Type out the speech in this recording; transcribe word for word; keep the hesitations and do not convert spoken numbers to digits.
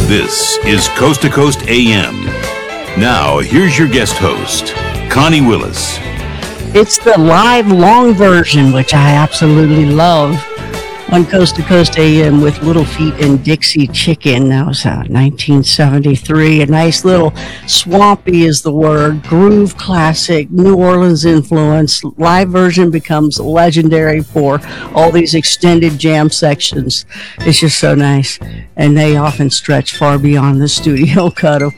This is Coast to Coast A M. Now, here's your guest host, Connie Willis. It's the live long version, which I absolutely love, on Coast to Coast A M with Little Feat and Dixie Chicken. That was uh, nineteen seventy-three. A nice little swampy is the word, groove classic, New Orleans influence. Live version becomes legendary for all these extended jam sections. It's just so nice. And they often stretch far beyond the studio cut, of